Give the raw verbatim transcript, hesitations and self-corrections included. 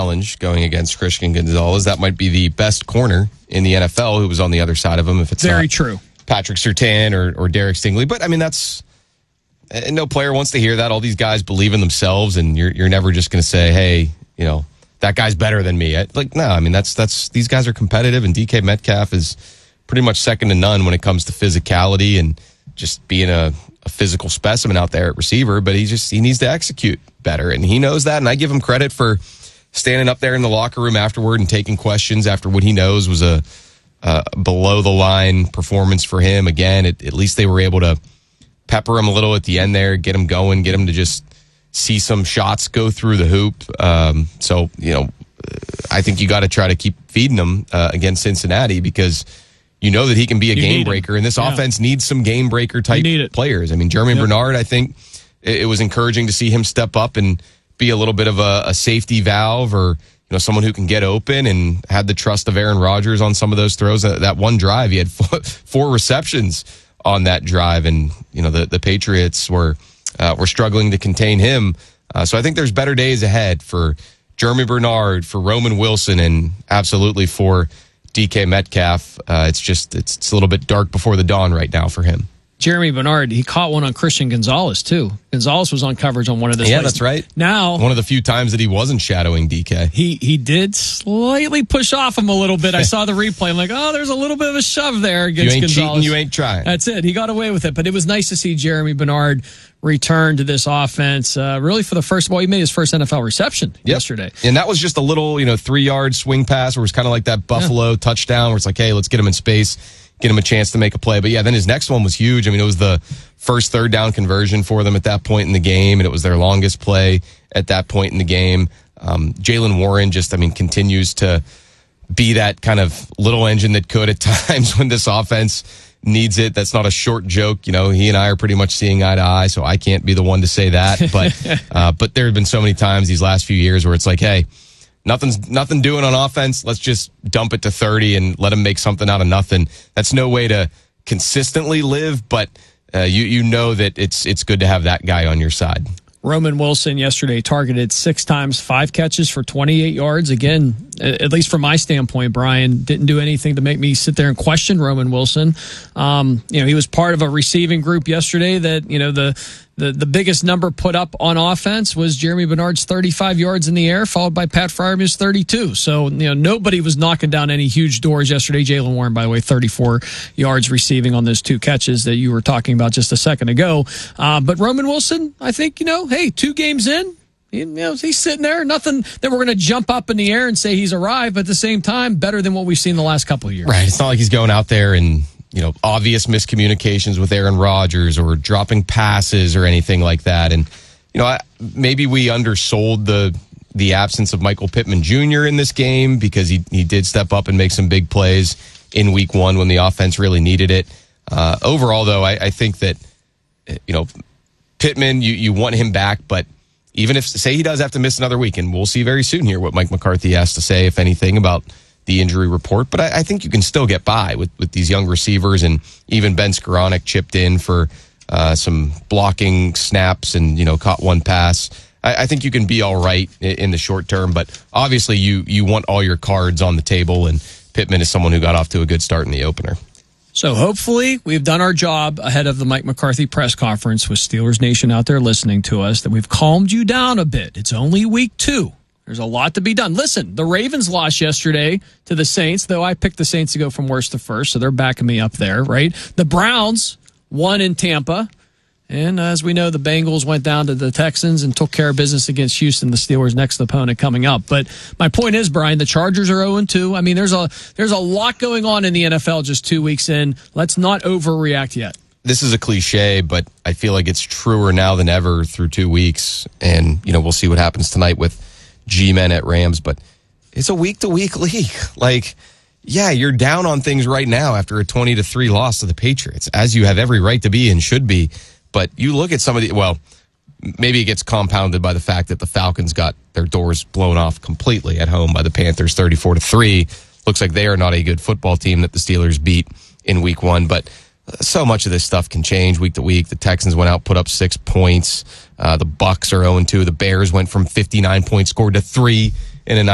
challenge going against Christian Gonzalez. That might be the best corner in the N F L who was on the other side of him. If it's very not true, Patrick Surtain or, or Derek Stingley. But I mean, that's no player wants to hear that. All these guys believe in themselves, and you're you're never just going to say, hey, you know, that guy's better than me. I, like, no, I mean, that's that's these guys are competitive, and D K Metcalf is pretty much second to none when it comes to physicality and just being a, a physical specimen out there at receiver. But he just he needs to execute better, and he knows that. And I give him credit for standing up there in the locker room afterward and taking questions after what he knows was a, a below the line performance for him. Again, it, at least they were able to pepper him a little at the end there, get him going, get him to just see some shots go through the hoop. Um, so, you know, I think you got to try to keep feeding him uh, against Cincinnati because you know that he can be a you game breaker, and this yeah. offense needs some game breaker type players. I mean, Jeremy yep. Bernard, I think it, it was encouraging to see him step up and be a little bit of a, a safety valve, or you know, someone who can get open, and had the trust of Aaron Rodgers on some of those throws. That, that one drive, he had four, four receptions on that drive, and you know the the Patriots were uh, were struggling to contain him. Uh, so I think there's better days ahead for Jeremy Bernard, for Roman Wilson, and absolutely for D K Metcalf. Uh, it's just it's, it's a little bit dark before the dawn right now for him. Jeremy Bernard, he caught one on Christian Gonzalez, too. Gonzalez was on coverage on one of those. Yeah, plays. that's right. Now, one of the few times that he wasn't shadowing D K. He he did slightly push off him a little bit. I saw the replay. I'm like, oh, there's a little bit of a shove there against Gonzalez. You ain't Gonzalez. cheating, you ain't trying. That's it. He got away with it. But it was nice to see Jeremy Bernard return to this offense. Uh, really, for the first, well, he made his first N F L reception yep. yesterday. And that was just a little, you know, three-yard swing pass where it was kind of like that Buffalo yeah. touchdown where it's like, hey, let's get him in space, get him a chance to make a play. But yeah, then his next one was huge. I mean, it was the first third down conversion for them at that point in the game, and it was their longest play at that point in the game. Um, Jaylen Warren just, I mean, continues to be that kind of little engine that could at times when this offense needs it. That's not a short joke. You know, he and I are pretty much seeing eye to eye, so I can't be the one to say that. But uh, but there have been so many times these last few years where it's like, hey, Nothing's nothing doing on offense. Let's just dump it to thirty and let him make something out of nothing. That's no way to consistently live, but uh, you you know that it's it's good to have that guy on your side. Roman Wilson yesterday targeted six times, five catches for twenty-eight yards. Again, at least from my standpoint, Brian, didn't do anything to make me sit there and question Roman Wilson. Um, you know, he was part of a receiving group yesterday that, you know, the The the biggest number put up on offense was Jeremy Bernard's thirty-five yards in the air, followed by Pat Freiermuth's thirty-two. So, you know, nobody was knocking down any huge doors yesterday. Jaylen Warren, by the way, thirty-four yards receiving on those two catches that you were talking about just a second ago. Uh, but Roman Wilson, I think, you know, hey, two games in, you know, he's sitting there. Nothing that we're going to jump up in the air and say he's arrived, but at the same time, better than what we've seen the last couple of years. Right. It's not like he's going out there and, you know, obvious miscommunications with Aaron Rodgers or dropping passes or anything like that. And, you know, maybe we undersold the the absence of Michael Pittman Junior in this game because he, he did step up and make some big plays in week one when the offense really needed it. Uh, overall, though, I, I think that, you know, Pittman, you, you want him back, but even if, say he does have to miss another week, and we'll see very soon here what Mike McCarthy has to say, if anything, about the injury report, but I, I think you can still get by with, with these young receivers, and even Ben Skoranek chipped in for uh, some blocking snaps and, you know, caught one pass. I, I think you can be all right in, in the short term, but obviously you you want all your cards on the table, and Pittman is someone who got off to a good start in the opener. So hopefully we've done our job ahead of the Mike McCarthy press conference with Steelers Nation out there listening to us, that we've calmed you down a bit. It's only week two. There's a lot to be done. Listen, the Ravens lost yesterday to the Saints, though I picked the Saints to go from worst to first, so they're backing me up there, right? The Browns won in Tampa, and as we know, the Bengals went down to the Texans and took care of business against Houston, the Steelers' next opponent coming up. But my point is, Brian, the Chargers are oh and two. I mean, there's a there's a lot going on in the N F L just two weeks in. Let's not overreact yet. This is a cliche, but I feel like it's truer now than ever through two weeks. And, you know, we'll see what happens tonight with G-Men at Rams, but it's a week-to-week league. Like, yeah, you're down on things right now after a twenty to three loss to the Patriots, as you have every right to be and should be. But you look at some of the, well, maybe it gets compounded by the fact that the Falcons got their doors blown off completely at home by the Panthers thirty-four to three. Looks like they are not a good football team that the Steelers beat in week one, but so much of this stuff can change week to week. The Texans went out, put up six points. Uh, the Bucs are oh and two. The Bears went from fifty-nine points scored to three in a